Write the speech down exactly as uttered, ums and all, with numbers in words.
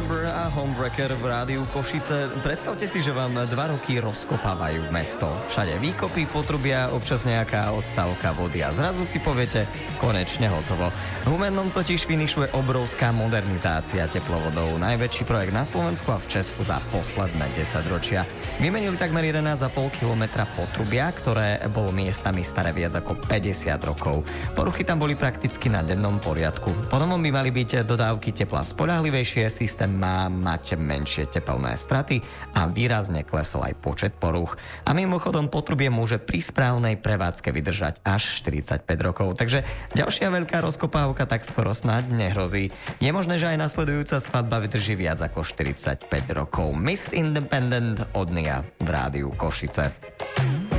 Number a Homewrecker v rádiu Košice. Predstavte si, že vám dva roky rozkopávajú mesto. Všade výkopy, potrubia, občas nejaká odstavka vody a zrazu si poviete, konečne hotovo. V Humennom totiž finišuje obrovská modernizácia teplovodov. Najväčší projekt na Slovensku a v Česku za posledné desaťročia. Vymenili takmer jedenásť a pol kilometra potrubia, ktoré bolo miestami staré viac ako päťdesiat rokov. Poruchy tam boli prakticky na dennom poriadku. Po novom by mali byť dodávky tepla spoľahlivejšie, systém má mať menšie tepelné straty a výrazne klesol aj počet poruch. A mimochodom potrubie môže pri správnej prevádzke vydržať až štyridsaťpäť rokov. Takže ďalšia veľká rozkopávka tak skoro snáď nehrozí. Je možné, že aj nasledujúca skladba vydrží viac ako štyridsaťpäť rokov. Miss Independent od Nia v rádiu Košice.